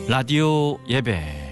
라디오 예배.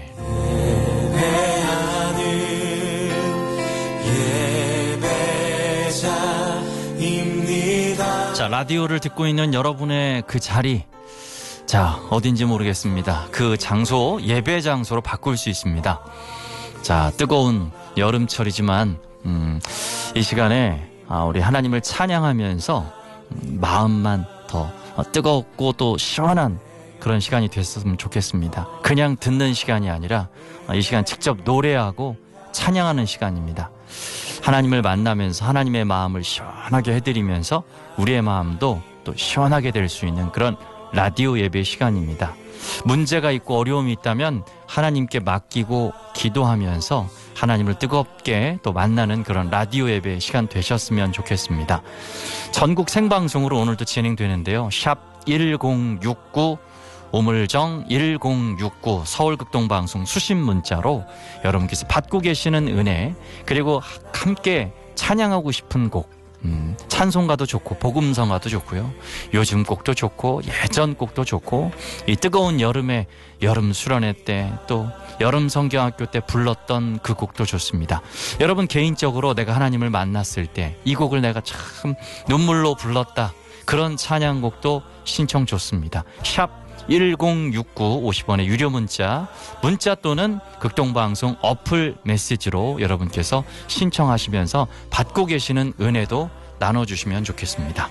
자, 라디오를 듣고 있는 여러분의 그 자리, 자, 어딘지 모르겠습니다. 그 장소, 예배 장소로 바꿀 수 있습니다. 자, 뜨거운 여름철이지만 이 시간에 우리 하나님을 찬양하면서 마음만 더 뜨겁고 또 시원한 그런 시간이 됐으면 좋겠습니다. 그냥 듣는 시간이 아니라 이 시간 직접 노래하고 찬양하는 시간입니다. 하나님을 만나면서 하나님의 마음을 시원하게 해드리면서 우리의 마음도 또 시원하게 될 수 있는 그런 라디오 예배 시간입니다. 문제가 있고 어려움이 있다면 하나님께 맡기고 기도하면서 하나님을 뜨겁게 또 만나는 그런 라디오 예배 시간 되셨으면 좋겠습니다. 전국 생방송으로 오늘도 진행되는데요. 샵 1069 오물정 1069 서울극동방송 수신 문자로 여러분께서 받고 계시는 은혜, 그리고 함께 찬양하고 싶은 곡, 찬송가도 좋고 복음성가도 좋고요, 요즘 곡도 좋고 예전 곡도 좋고, 이 뜨거운 여름에 여름 수련회 때 또 여름 성경학교 때 불렀던 그 곡도 좋습니다. 여러분 개인적으로 내가 하나님을 만났을 때 이 곡을 내가 참 눈물로 불렀다, 그런 찬양곡도 신청 좋습니다. 샵 1069 50원의 유료 문자 또는 극동방송 어플 메시지로 여러분께서 신청하시면서 받고 계시는 은혜도 나눠주시면 좋겠습니다.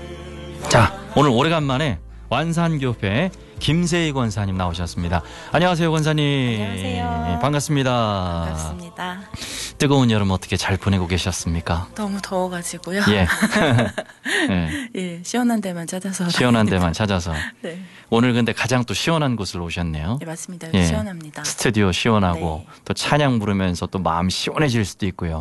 자, 오늘 오래간만에 완산교회 김세희 권사님 나오셨습니다. 안녕하세요, 권사님. 안녕하세요. 반갑습니다. 반갑습니다. 뜨거운 여름 어떻게 잘 보내고 계셨습니까? 너무 더워가지고요. 예. 네. 예, 시원한 데만 찾아서. 시원한 데만 찾아서. 네. 오늘 근데 가장 또 시원한 곳으로 오셨네요. 예, 맞습니다. 예. 시원합니다. 스튜디오 시원하고 네. 또 찬양 부르면서 또 마음 시원해질 수도 있고요.